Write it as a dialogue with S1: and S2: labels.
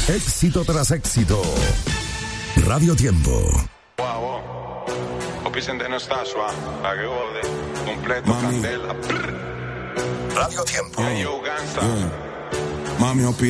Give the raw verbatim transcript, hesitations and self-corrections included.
S1: Éxito tras éxito. Radio Tiempo.
S2: Wow, wow. Opicente no está suave. La que jode. Completo,
S3: Mami.
S2: candela.
S1: Radio Tiempo.
S2: Yeah, yo, Gansa.
S3: Yeah. Mami, opi-